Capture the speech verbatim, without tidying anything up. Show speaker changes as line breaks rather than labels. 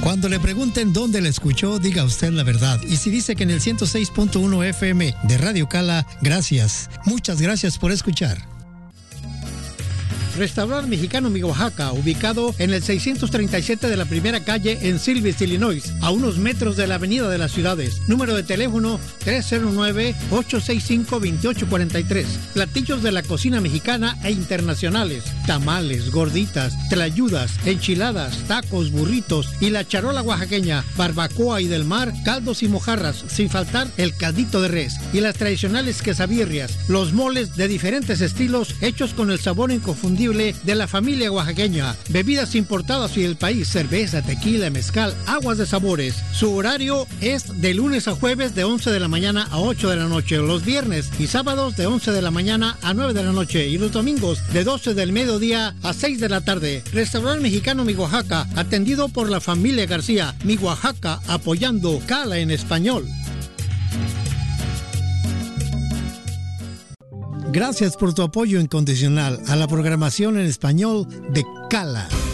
Cuando le pregunten dónde la escuchó, diga usted la verdad. Y si dice que en el ciento seis punto uno F M de Radio Cala, gracias. Muchas gracias por escuchar. Restaurante Mexicano Mi Oaxaca, ubicado en el seiscientos treinta y siete de la primera calle en Silvis, Illinois, a unos metros de la Avenida de las Ciudades. Número de teléfono tres cero nueve, ocho seis cinco, dos ocho cuatro tres. Platillos de la cocina mexicana e internacionales: tamales, gorditas, tlayudas, enchiladas, tacos, burritos y la charola oaxaqueña, barbacoa y del mar, caldos y mojarras, sin faltar el caldito de res y las tradicionales quesabirrias, los moles de diferentes estilos hechos con el sabor inconfundible de la familia oaxaqueña, bebidas importadas y del país, cerveza, tequila, mezcal, aguas de sabores. Su horario es de lunes a jueves de once de la mañana a ocho de la noche, los viernes y sábados de once de la mañana a nueve de la noche y los domingos de doce del mediodía a seis de la tarde. Restaurante Mexicano Mi Oaxaca, atendido por la familia García. Mi Oaxaca, apoyando Cala en español. Gracias por tu apoyo incondicional a la programación en español de Cala.